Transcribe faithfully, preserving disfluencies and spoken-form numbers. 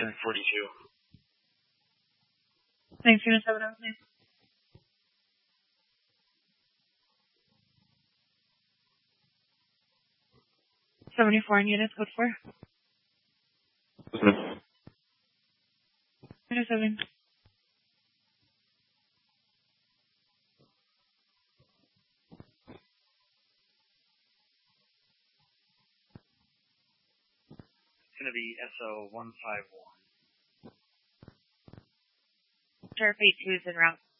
ten forty-two. Thanks, unit seven oh, please. seventy-four in units, code four. Unit seven. It's going to be S O one five one. Sheriff eight two is en route.